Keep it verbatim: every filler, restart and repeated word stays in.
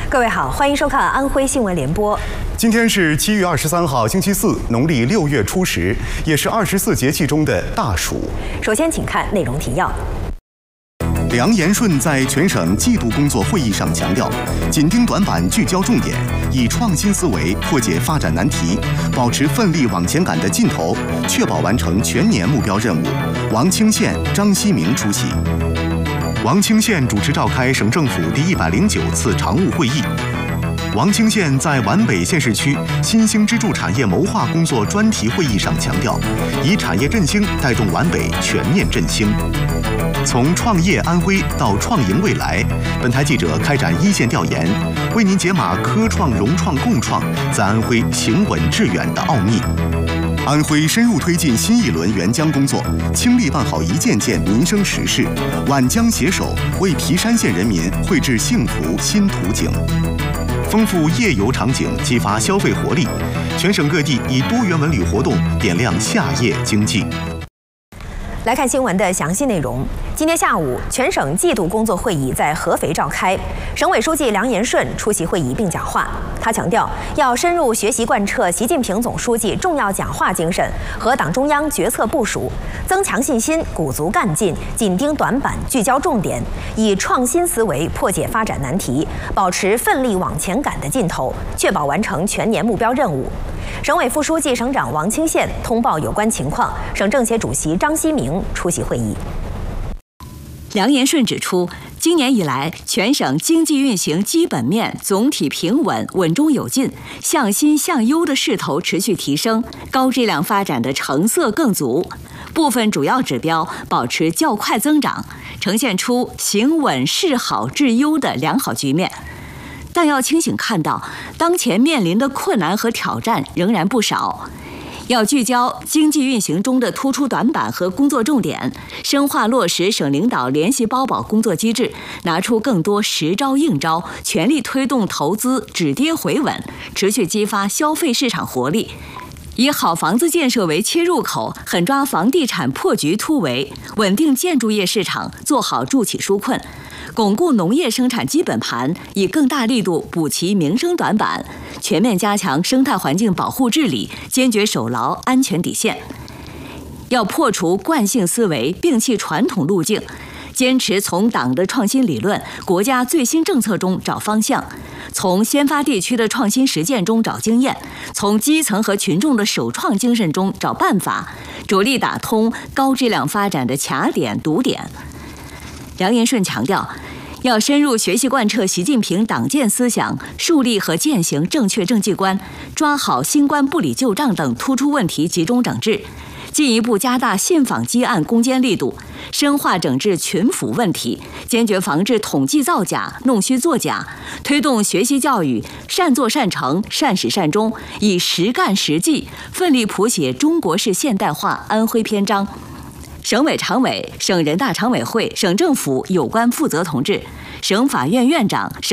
各位好，欢迎收看安徽新闻联播。 今天是七月二十三号，星期四，农历六月初十，也是二十四节气中的大暑。 首先，请看内容提要。 梁延顺在全省季度工作会议上强调，紧盯短板，聚焦重点，以创新思维破解发展难题，保持奋力往前赶的劲头，确保完成全年目标任务。王清县、张希明出席。王清县主持召开省政府第一百零九次常务会议。 王清县在皖北县市区新兴支柱产业谋划工作专题会议上强调，以产业振兴带动皖北全面振兴。从创业安徽到创赢未来，本台记者开展一线调研，为您解码科创、融创、共创在安徽行稳致远的奥秘。安徽深入推进新一轮援疆工作，倾力办好一件件民生实事，皖江携手为皮山县人民绘制幸福新图景。 丰富夜游场景，激发消费活力。全省各地以多元文旅活动点亮夏夜经济。 来看新闻的详细内容。今天下午，全省季度工作会议在合肥召开，省委书记梁延顺出席会议并讲话。他强调，要深入学习贯彻习近平总书记重要讲话精神和党中央决策部署，增强信心，鼓足干劲，紧盯短板，聚焦重点，以创新思维破解发展难题，保持奋力往前赶的劲头，确保完成全年目标任务。 省委副书记、省长王清县通报有关情况，省政协主席张希明出席会议。 梁延顺指出，今年以来，全省经济运行基本面总体平稳、稳中有进，向新向优的势头持续提升，高质量发展的成色更足。部分主要指标保持较快增长，呈现出行稳势好致优的良好局面。 但要清醒看到，当前面临的困难和挑战仍然不少，要聚焦经济运行中的突出短板和工作重点，深化落实省领导联系包保工作机制，拿出更多实招硬招，全力推动投资止跌回稳，持续激发消费市场活力。 以好房子建设为切入口，狠抓房地产破局突围，稳定建筑业市场，做好助企纾困，巩固农业生产基本盘，以更大力度补齐民生短板，全面加强生态环境保护治理，坚决守牢安全底线。要破除惯性思维，摒弃传统路径。 坚持从党的创新理论、国家最新政策中找方向，从先发地区的创新实践中找经验，从基层和群众的首创精神中找办法，着力打通高质量发展的卡点堵点。梁延顺强调，要深入学习贯彻习近平党建思想，树立和践行正确政绩观，抓好新冠不理旧账等突出问题集中整治。 进一步加大信访积案攻坚力度，深化整治群府问题，坚决防治统计造假、弄虚作假，推动学习教育善作善成、善始善终，以实干实际，奋力谱写中国式现代化安徽篇章。省委常委、省人大常委会、省政府有关负责同志、省法院院长、省